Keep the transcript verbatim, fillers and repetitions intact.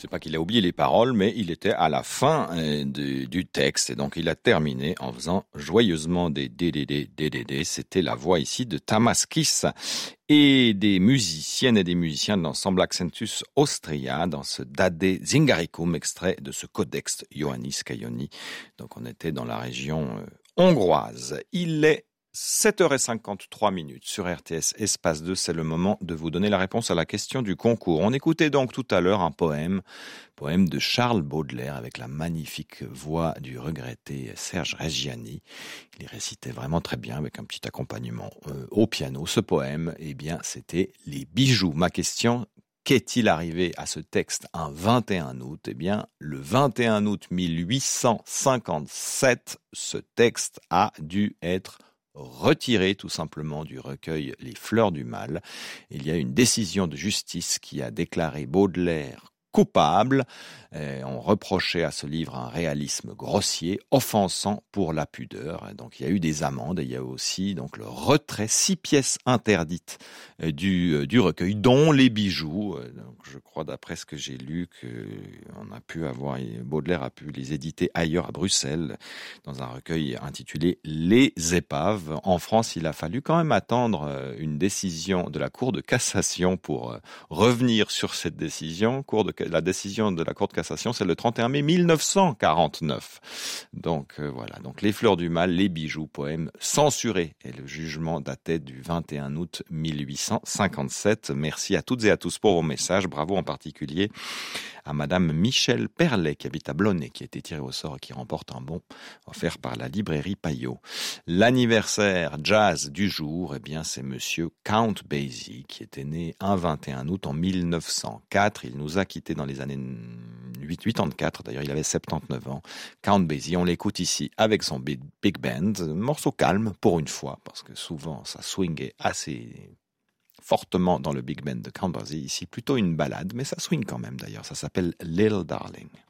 C'est pas qu'il a oublié les paroles, mais il était à la fin euh, du, du texte. Et donc, il a terminé en faisant joyeusement des D D D, D D D. C'était la voix ici de Tamas Kiss et des musiciennes et des musiciens de l'ensemble Accentus Austria dans ce Dade Zingaricum, extrait de ce Codex Ioannis Kaioni. Donc, on était dans la région euh, hongroise. Il est sept heures cinquante-trois minutes sur R T S Espace deux, c'est le moment de vous donner la réponse à la question du concours. On écoutait donc tout à l'heure un poème, poème de Charles Baudelaire avec la magnifique voix du regretté Serge Reggiani. Il récitait vraiment très bien avec un petit accompagnement euh, au piano. Ce poème, eh bien, c'était Les bijoux. Ma question, qu'est-il arrivé à ce texte un vingt et un août ? Eh bien, le vingt et un août mille huit cent cinquante-sept, ce texte a dû être retiré tout simplement du recueil Les Fleurs du Mal. Il y a une décision de justice qui a déclaré Baudelaire coupable. Et on reprochait à ce livre un réalisme grossier, offensant pour la pudeur. Et donc il y a eu des amendes et il y a aussi donc le retrait, six pièces interdites du, du recueil, dont les bijoux. Donc, je crois d'après ce que j'ai lu qu'on a pu avoir, Baudelaire a pu les éditer ailleurs à Bruxelles, dans un recueil intitulé Les Épaves. En France, il a fallu quand même attendre une décision de la Cour de cassation pour revenir sur cette décision. Cour de, la décision de la Cour de cassation, c'est le trente et un mai mille neuf cent quarante-neuf. Donc euh, voilà, donc Les Fleurs du Mal, les bijoux, poème censuré. Et le jugement datait du vingt et un août mille huit cent cinquante-sept. Merci à toutes et à tous pour vos messages. Bravo en particulier à Madame Michel Perlet, qui habite à Blonay, qui a été tirée au sort et qui remporte un bon offert par la librairie Payot. L'anniversaire jazz du jour, eh bien, c'est Monsieur Count Basie, qui était né un vingt et un août en mille neuf cent quatre. Il nous a quittés dans les années quatre-vingt-quatre. D'ailleurs, il avait soixante-dix-neuf ans. Count Basie, on l'écoute ici avec son big band. Morceau calme pour une fois, parce que souvent, ça swingait assez fortement dans le big band de Count Basie. Ici, plutôt une ballade, mais ça swing quand même d'ailleurs. Ça s'appelle Little Darling.